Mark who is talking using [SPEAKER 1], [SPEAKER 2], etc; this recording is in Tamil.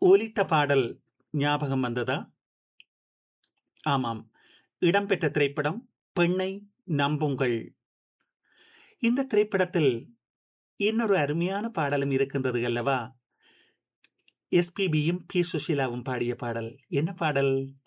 [SPEAKER 1] ஒலித்த பாடல் ஞாபகம் வந்ததா? ஆமாம், இடம்பெற்ற திரைப்படம் பெண்ணை நம்புங்கள். இந்த திரைப்படத்தில் இன்னொரு அருமையான பாடலும் இருக்கின்றது அல்லவா? எஸ்பிபியும் பி சுஷீலாவும் பாடிய பாடல். என்ன பாடல்?